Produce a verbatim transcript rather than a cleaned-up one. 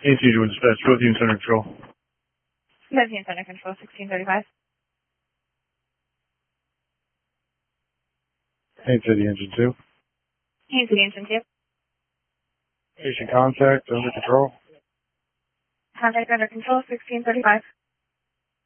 A T to dispatch, fourteen center control. seventeen center control, sixteen thirty-five. A to the engine two. Haines to the engine two. Patient contact under control. Contact under control, sixteen thirty-five.